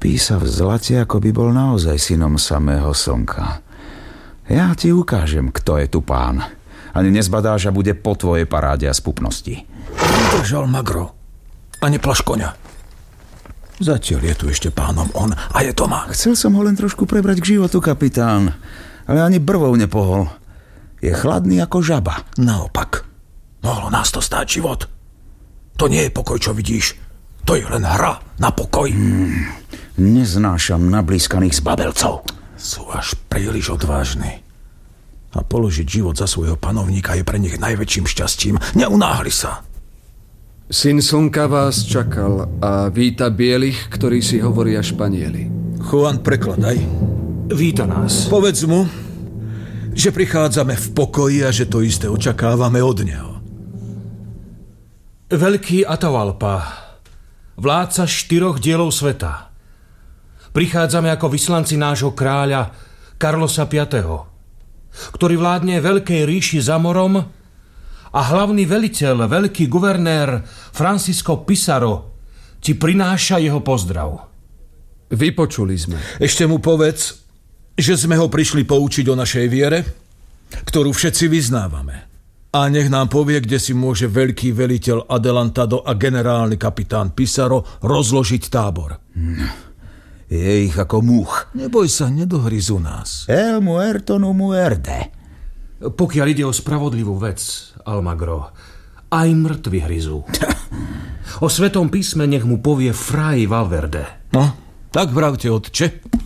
topí sa v zlate, ako by bol naozaj synom samého slnka. Ja ti ukážem, kto je tu pán. Ani nezbadáš a bude po tvojej paráde a spupnosti. Vydržal, Magro. A neplaš koňa. Zatiaľ je tu ešte pánom on a je to má. Chcel som ho len trošku prebrať k životu, kapitán, ale ani brvou nepohol. Je chladný ako žaba. Naopak. Mohlo nás to stáť život. To nie je pokoj, čo vidíš. To je len hra na pokoj. Neznášam nablískaných zbabelcov. Sú až príliš odvážni. A položiť život za svojho panovníka je pre nich najväčším šťastím. Neunáhli sa. Syn slnka vás čakal a víta bielých, ktorí si hovoria Španieli. Juan, prekladaj. Víta nás. Povedz mu, že prichádzame v pokoji a že to isté očakávame od neho. Veľký Atahualpa, vládca 4 dielov sveta. Prichádzame ako vyslanci nášho kráľa Carlosa V., ktorý vládne veľkej ríši za morom, a hlavný veliteľ, veľký guvernér Francisco Pizarro ti prináša jeho pozdrav. Vypočuli sme. Ešte mu povedz, že sme ho prišli poučiť o našej viere, ktorú všetci vyznávame. A nech nám povie, kde si môže veľký veliteľ Adelantado a generálny kapitán Pizarro rozložiť tábor. Je ich ako múch. Neboj sa, nedohryzú nás. El muerto no muerde. Pokiaľ ide o spravodlivú vec, Almagro, aj mŕtvi hryzú. O Svetom písme nech mu povie Fray Valverde. No, tak vravte, otče.